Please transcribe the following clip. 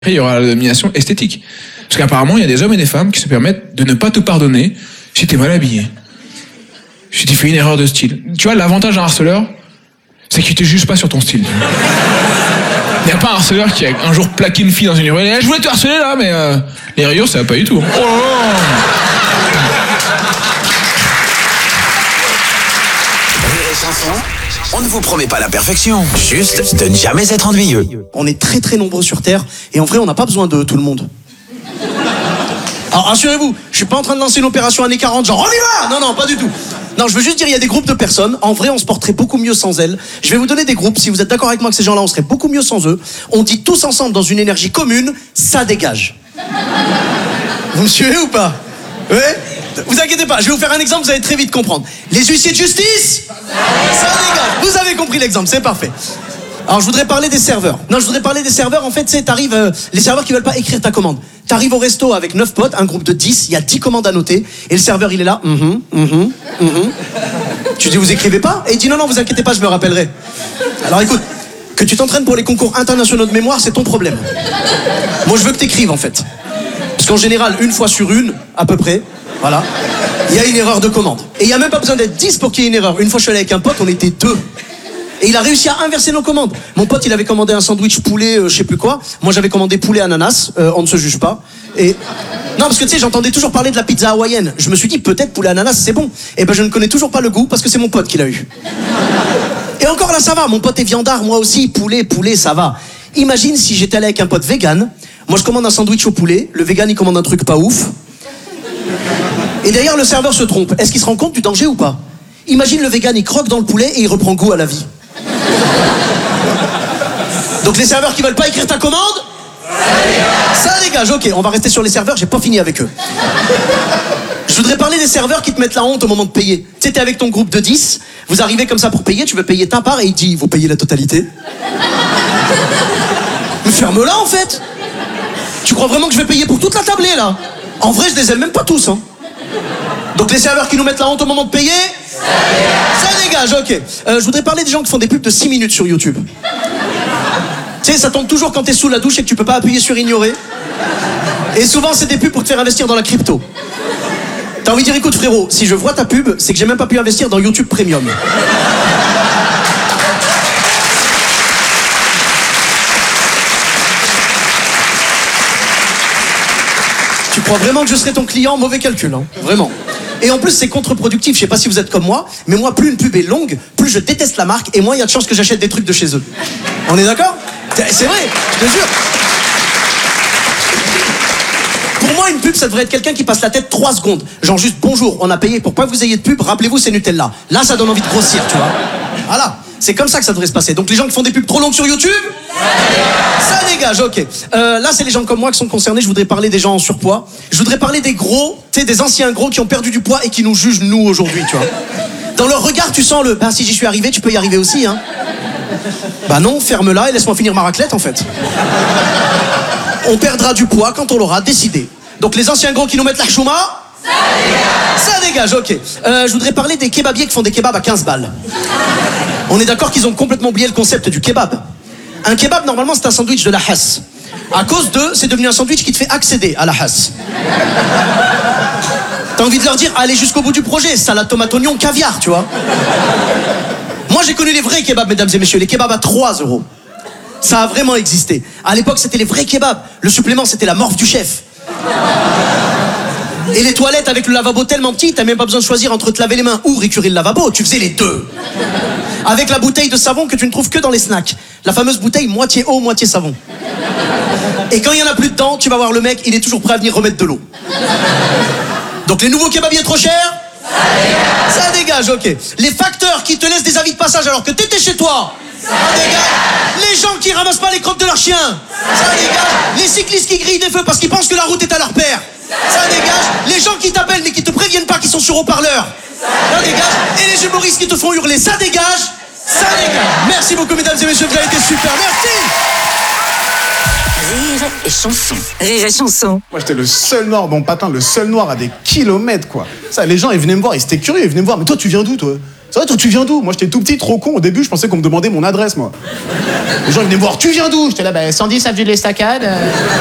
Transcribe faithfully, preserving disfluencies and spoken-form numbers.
Après, il y aura la domination esthétique. Parce qu'apparemment, il y a des hommes et des femmes qui se permettent de ne pas te pardonner si t'es mal habillé. Si tu fais une erreur de style. Tu vois, l'avantage d'un harceleur, c'est qu'il te juge pas sur ton style. Il n'y a pas un harceleur qui a un jour plaqué une fille dans une rue. Eh, je voulais te harceler là, mais euh, les rayures, ça va pas du tout. Oh là là. On ne vous promet pas la perfection, juste de ne jamais être ennuyeux. On est très très nombreux sur Terre, et en vrai, on n'a pas besoin de tout le monde. Alors rassurez-vous, je suis pas en train de lancer une opération années quarante, genre on y va. Non, non, pas du tout. Non, je veux juste dire, il y a des groupes de personnes, en vrai, on se porterait beaucoup mieux sans elles. Je vais vous donner des groupes, si vous êtes d'accord avec moi que ces gens-là, on serait beaucoup mieux sans eux. On dit tous ensemble dans une énergie commune, ça dégage. Vous me suivez ou pas? Ouais. Vous inquiétez pas, je vais vous faire un exemple, vous allez très vite comprendre. Les huissiers de justice, ça dégage. Vous avez compris l'exemple, c'est parfait. Alors je voudrais parler des serveurs. Non, je voudrais parler des serveurs, en fait, tu sais, t'arrives, euh, les serveurs qui veulent pas écrire ta commande. T'arrives au resto avec neuf potes, un groupe de dix, il y a dix commandes à noter, et le serveur, il est là, mhm, mhm, mhm. Tu dis, vous écrivez pas? Et il dit, non, non, vous inquiétez pas, je me rappellerai. Alors écoute, que tu t'entraînes pour les concours internationaux de mémoire, c'est ton problème. Moi, je veux que t'écrives, en fait. Parce qu'en général, une fois sur une, à peu près, voilà, il y a une erreur de commande. Et il n'y a même pas besoin d'être dix pour qu'il y ait une erreur. Une fois, je suis allé avec un pote, on était deux. Et il a réussi à inverser nos commandes. Mon pote, il avait commandé un sandwich poulet, euh, je sais plus quoi. Moi, j'avais commandé poulet ananas. Euh, on ne se juge pas. Et non, parce que tu sais, j'entendais toujours parler de la pizza hawaïenne. Je me suis dit, peut-être poulet ananas, c'est bon. Et ben, je ne connais toujours pas le goût parce que c'est mon pote qui l'a eu. Et encore là, ça va. Mon pote est viandard, moi aussi. Poulet, poulet, ça va. Imagine si j'étais allé avec un pote vegan. Moi, je commande un sandwich au poulet. Le vegan, il commande un truc pas ouf. Et d'ailleurs, le serveur se trompe. Est-ce qu'il se rend compte du danger ou pas? Imagine le vegan, il croque dans le poulet et il reprend goût à la vie. Donc les serveurs qui veulent pas écrire ta commande, ça dégage. Ça dégage, ok, on va rester sur les serveurs, j'ai pas fini avec eux. Je voudrais parler des serveurs qui te mettent la honte au moment de payer. Tu sais, t'es avec ton groupe de dix, vous arrivez comme ça pour payer, tu veux payer ta part et il dit, vous payez la totalité. Mais ferme-la en fait. Tu crois vraiment que je vais payer pour toute la tablée là? En vrai, je les aime même pas tous, hein. Donc les serveurs qui nous mettent la honte au moment de payer, ça dégage, ça dégage, ok. Euh, je voudrais parler des gens qui font des pubs de six minutes sur YouTube. Tu sais, ça tombe toujours quand t'es sous la douche et que tu peux pas appuyer sur ignorer. Et souvent, c'est des pubs pour te faire investir dans la crypto. T'as envie de dire, écoute frérot, si je vois ta pub, c'est que j'ai même pas pu investir dans YouTube Premium. Tu crois vraiment que je serais ton client? Mauvais calcul, hein. Vraiment. Et en plus, c'est contre-productif. Je sais pas si vous êtes comme moi, mais moi, plus une pub est longue, plus je déteste la marque, et moins il y a de chances que j'achète des trucs de chez eux. On est d'accord? C'est vrai, je te jure. Pour moi, une pub, ça devrait être quelqu'un qui passe la tête trois secondes. Genre juste, bonjour, on a payé pour pas que vous ayez de pub, rappelez-vous, c'est Nutella. Là, ça donne envie de grossir, tu vois. Voilà. C'est comme ça que ça devrait se passer. Donc les gens qui font des pubs trop longues sur YouTube, ça dégage, ok. Euh, là, c'est les gens comme moi qui sont concernés. Je voudrais parler des gens en surpoids. Je voudrais parler des gros, tu sais, des anciens gros qui ont perdu du poids et qui nous jugent, nous, aujourd'hui, tu vois. Dans leur regard, tu sens le, bah si j'y suis arrivé, tu peux y arriver aussi, hein. Bah non, ferme-la et laisse-moi finir ma raclette, en fait. On perdra du poids quand on l'aura décidé. Donc les anciens gros qui nous mettent la chouma, ça dégage, ça dégage, ok. Euh, je voudrais parler des kebabiers qui font des kebabs à quinze balles. On est d'accord qu'ils ont complètement oublié le concept du kebab. Un kebab, normalement, c'est un sandwich de la hasse. À cause d'eux, c'est devenu un sandwich qui te fait accéder à la hasse. T'as envie de leur dire, allez jusqu'au bout du projet, salade, tomate, oignon, caviar, tu vois. Moi, j'ai connu les vrais kebabs, mesdames et messieurs, les kebabs à trois euros. Ça a vraiment existé. À l'époque, c'était les vrais kebabs. Le supplément, c'était la morve du chef. Et les toilettes avec le lavabo tellement petit, t'as même pas besoin de choisir entre te laver les mains ou récurer le lavabo, tu faisais les deux. Avec la bouteille de savon que tu ne trouves que dans les snacks. La fameuse bouteille moitié eau, moitié savon. Et quand il y en a plus dedans, tu vas voir le mec, il est toujours prêt à venir remettre de l'eau. Donc les nouveaux kebabiers trop chers, ça dégage, ça dégage, ok. Les facteurs qui te laissent des avis de passage alors que t'étais chez toi, ça dégage. Les gens qui ramassent pas les crottes de leurs chiens, ça dégage. Les cyclistes qui grillent des feux parce qu'ils pensent que la route est à leur père, ça dégage. Les gens qui t'appellent mais qui te préviennent pas qu'ils sont sur haut-parleur, ça dégage. Et les humoristes qui te font hurler, ça dégage, ça dégage. Merci beaucoup mesdames et messieurs, vous avez été super, merci. Rire et chanson. Rire et chanson. Moi j'étais le seul noir, bon patin, le seul noir à des kilomètres quoi. Ça, les gens ils venaient me voir, ils étaient curieux, ils venaient me voir, mais toi tu viens d'où toi? C'est vrai, toi, tu viens d'où? Moi, j'étais tout petit, trop con. Au début, je pensais qu'on me demandait mon adresse, moi. Les gens ils venaient me voir, tu viens d'où? J'étais là, bah, cent dix avenue de l'Estacade. euh.